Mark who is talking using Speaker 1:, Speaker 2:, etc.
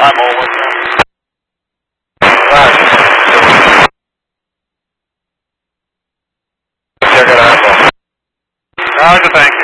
Speaker 1: I'm over. Roger. Check it out. Roger, thank you.